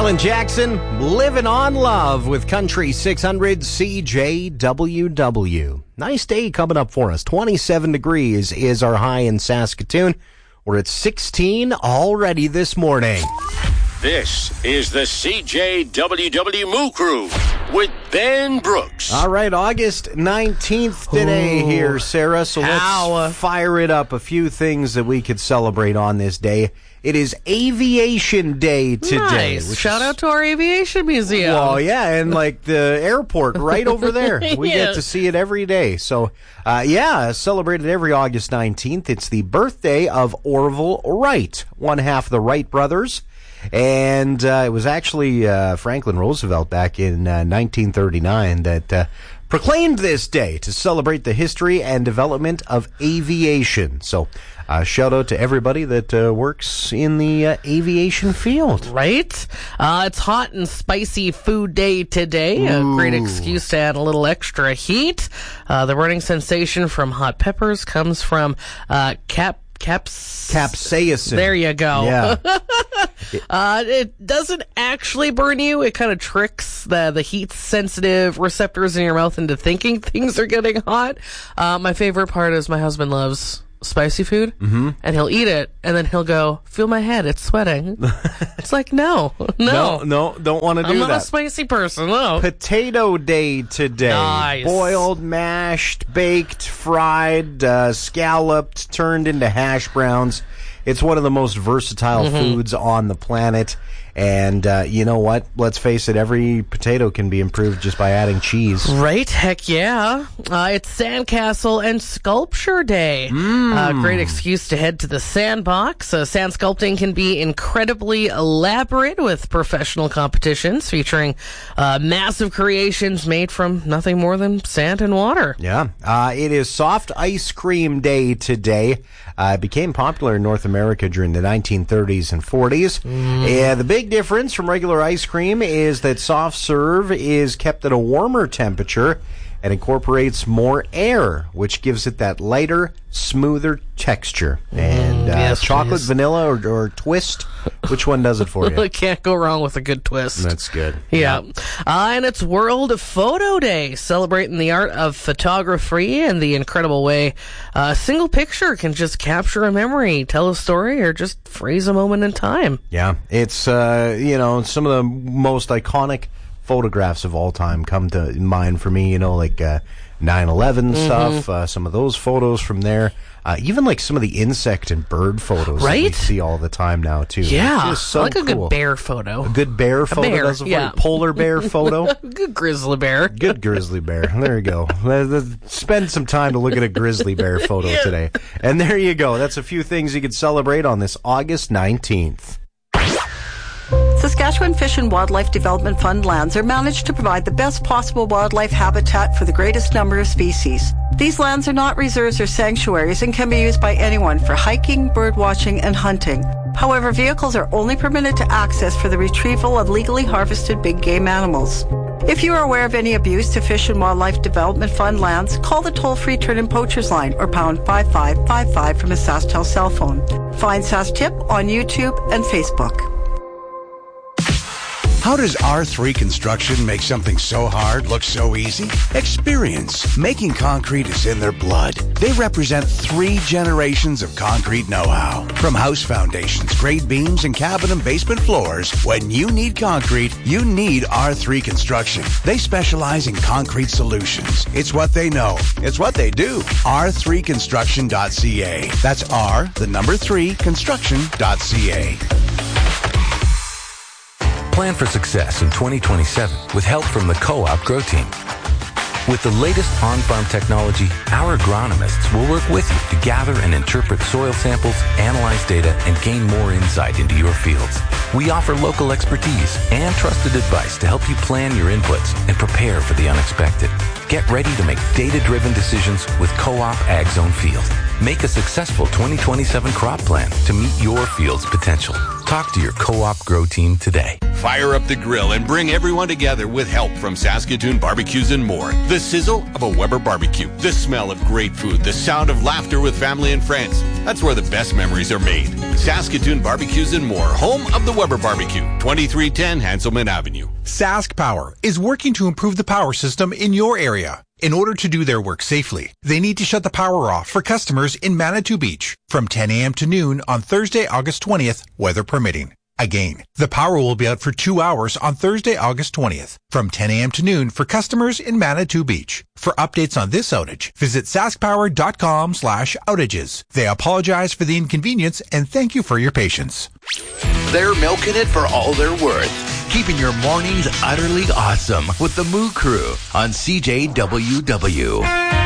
Alan Jackson, Living on Love with Country 600 CJWW. Nice day coming up for us. 27 degrees is our high in Saskatoon. We're at 16 already this morning. This is the CJWW Moo Crew with Ben Brooks. All right, August 19th today here, Sarah. So let's fire it up. A few things that we could celebrate on this day. It is Aviation Day today. Nice. Shout out to our aviation museum. Well, yeah, and like the airport right over there. We get to see it every day. So, celebrated every August 19th. It's the birthday of Orville Wright, one half of the Wright brothers. And it was actually Franklin Roosevelt back in 1939 that proclaimed this day to celebrate the history and development of aviation. So, shout out to everybody that works in the aviation field. Right? It's hot and spicy food day today. A great excuse to add a little extra heat. The burning sensation from hot peppers comes from capsaicin. There you go. Yeah. It doesn't actually burn you. It kind of tricks the heat-sensitive receptors in your mouth into thinking things are getting hot. My favorite part is my husband loves spicy food, and he'll eat it, and then he'll go, feel my head, it's sweating. It's like, no, don't want to do that. I'm not a spicy person, no. Potato Day today. Nice. Boiled, mashed, baked, fried, scalloped, turned into hash browns. It's one of the most versatile foods on the planet. And you know what? Let's face it, every potato can be improved just by adding cheese. Right? Heck yeah. It's Sandcastle and Sculpture Day. Great excuse to head to the sandbox. Sand sculpting can be incredibly elaborate with professional competitions featuring massive creations made from nothing more than sand and water. Yeah. It is Soft Ice Cream Day today. It became popular in North America during the 1930s and 40s. Yeah, the big difference from regular ice cream is that soft serve is kept at a warmer temperature and incorporates more air, which gives it that lighter, smoother texture. And yes, chocolate, please. vanilla, or twist, which one does it for you? Can't go wrong with a good twist. That's good. Yeah. And it's World Photo Day, celebrating the art of photography and the incredible way a single picture can just capture a memory, tell a story, or just freeze a moment in time. Yeah. It's, some of the most iconic photographs of all time come to mind for me, like 9/11 stuff, some of those photos from there. Even like some of the insect and bird photos that we see all the time now, too. Yeah, it's just so I like a cool. good bear photo. A good bear photo? Bear, does it for yeah. you? Polar bear photo? Good grizzly bear. Good grizzly bear. There you go. Let's spend some time to look at a grizzly bear photo today. And there you go. That's a few things you could celebrate on this August 19th. Saskatchewan Fish and Wildlife Development Fund lands are managed to provide the best possible wildlife habitat for the greatest number of species. These lands are not reserves or sanctuaries and can be used by anyone for hiking, bird watching, and hunting. However, vehicles are only permitted to access for the retrieval of legally harvested big game animals. If you are aware of any abuse to Fish and Wildlife Development Fund lands, call the toll-free Turn-In Poachers line or pound 5555 from a SaskTel cell phone. Find SaskTip on YouTube and Facebook. How does R3 Construction make something so hard look so easy? Experience. Making concrete is in their blood. They represent 3 generations of concrete know-how. From house foundations, grade beams, and cabin and basement floors, when you need concrete, you need R3 Construction. They specialize in concrete solutions. It's what they know. It's what they do. R3construction.ca. That's R3 construction.ca. Plan for success in 2027 with help from the Co-op Grow Team. With the latest on-farm technology, our agronomists will work with you to gather and interpret soil samples, analyze data, and gain more insight into your fields. We offer local expertise and trusted advice to help you plan your inputs and prepare for the unexpected. Get ready to make data-driven decisions with Co-op Ag Zone Field. Make a successful 2027 crop plan to meet your field's potential. Talk to your Co-op Grow team today. Fire up the grill and bring everyone together with help from Saskatoon Barbecues and More. The sizzle of a Weber barbecue, the smell of great food, the sound of laughter with family and friends. That's where the best memories are made. Saskatoon Barbecues and More, home of the Weber Barbecue, 2310 Hanselman Avenue. Sask Power is working to improve the power system in your area. In order to do their work safely, they need to shut the power off for customers in Manitou Beach from 10 a.m. to noon on Thursday, August 20th, weather permitting. Again, the power will be out for 2 hours on Thursday, August 20th, from 10 a.m. to noon for customers in Manitou Beach. For updates on this outage, visit saskpower.com/outages. They apologize for the inconvenience and thank you for your patience. They're milking it for all they're worth. Keeping your mornings utterly awesome with the Moo Crew on CJWW.